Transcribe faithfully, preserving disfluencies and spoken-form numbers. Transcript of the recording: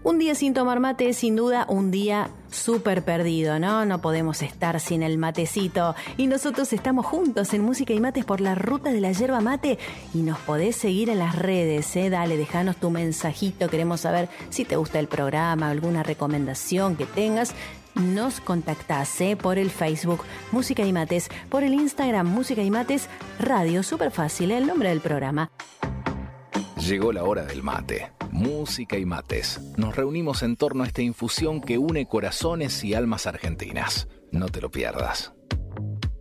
Un día sin tomar mate es sin duda un día súper perdido, ¿no? No podemos estar sin el matecito. Y nosotros estamos juntos en Música y Mates por la ruta de la yerba mate y nos podés seguir en las redes, ¿eh? Dale, dejanos tu mensajito. Queremos saber si te gusta el programa, alguna recomendación que tengas. Nos contactás ¿eh? por el Facebook Música y Mates, por el Instagram Música y Mates Radio. Súper fácil, ¿eh? El nombre del programa. Llegó la hora del mate. Música y Mates. Nos reunimos en torno a esta infusión que une corazones y almas argentinas. No te lo pierdas.